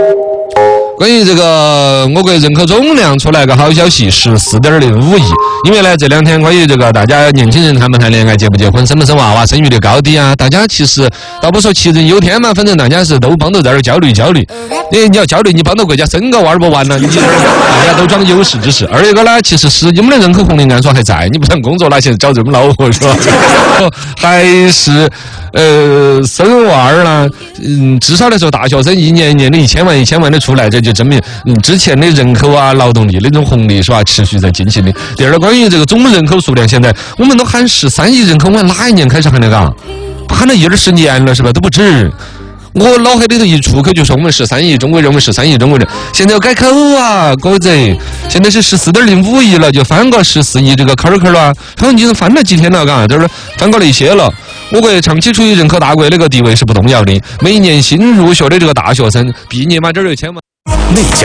关于这个我国人口总量出来个好消息，14.05亿。因为呢，这两天关于这个大家年轻人谈不谈恋爱、结不结婚、生不生娃娃、生育率高低啊，大家其实倒不说杞人忧天嘛，反正大家是都帮着在这儿焦虑。你要焦虑，你帮到国家生个娃儿不完了，你大家都装有识之士。二一个呢，其实我们的人口红利按说还在，你不想工作哪些找这么恼火是吧？还是生娃儿呢，至少来说，大学生一年的1000万的出来，这就证明之前的人口啊、劳动力那种红利是吧，持续在进行的。第二个，关于这个总人口数量，现在我们都喊13亿人口，我们哪一年开始喊的嘎？喊了20年了是吧？都不止。我脑海里头一出口就说我们13亿，中国人我们13亿中国人，现在要改口啊，哥子，现在是14.05亿了，就翻过14亿这个坎儿了，好像已经翻了几天了，嘎，就是翻过了一些了。我国长期处于人口大国那个地位是不动摇的，每年新入学的这个大学生毕业嘛，这儿有1000万。